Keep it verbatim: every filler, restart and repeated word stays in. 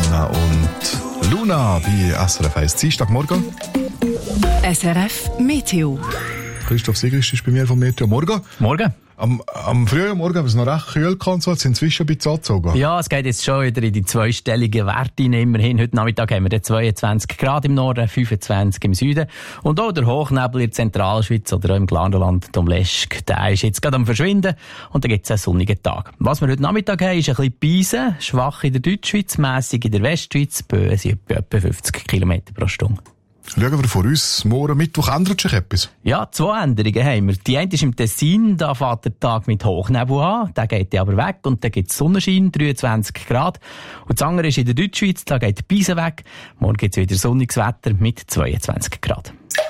Madonna und Luna bei S R F eins. Dienstagmorgen. S R F Meteo. Christoph Sigrist ist bei mir vom Meteo. Morgen. Morgen. Am, am frühen Morgen haben wir es noch recht kühl gehabt, so, jetzt sind inzwischen ein bisschen angezogen. Ja, es geht jetzt schon wieder in die zweistelligen Werte hinein. Immerhin, heute Nachmittag haben wir zweiundzwanzig Grad im Norden, fünfundzwanzig im Süden. Und auch der Hochnebel in der Zentralschweiz oder auch im Glarnerland, Domleschg, der ist jetzt gerade am Verschwinden. Und dann gibt es einen sonnigen Tag. Was wir heute Nachmittag haben, ist ein bisschen Beisen, schwach in der Deutschschweiz, mässig in der Westschweiz, Böen sind etwa fünfzig Kilometer pro Stunde. Schauen wir vor uns, morgen Mittwoch ändert sich etwas? Ja, zwei Änderungen haben wir. Die eine ist im Tessin, da fährt der Tag mit Hochnebel an, der geht aber weg und dann gibt es Sonnenschein, dreiundzwanzig Grad. Und das andere ist in der Deutschschweiz, da geht die Beise weg, morgen gibt es wieder sonniges Wetter mit zweiundzwanzig Grad.